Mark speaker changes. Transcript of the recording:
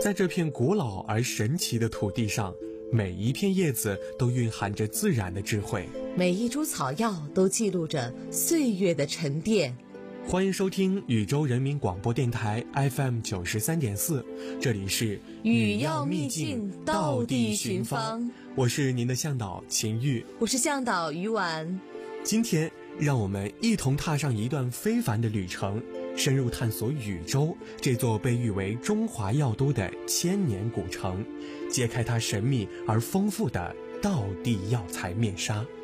Speaker 1: 在这片古老而神奇的土地上，每一片叶子都蕴含着自然的智慧，
Speaker 2: 每一株草药都记录着岁月的沉淀。
Speaker 1: 欢迎收听禹州人民广播电台 FM 93.4，这里是
Speaker 2: 语要秘境，道地寻芳。
Speaker 1: 我是您的向导秦玉，
Speaker 2: 我是向导于婉。
Speaker 1: 今天让我们一同踏上一段非凡的旅程，深入探索禹州这座被誉为中华药都的千年古城，揭开它神秘而丰富的道地药材面纱。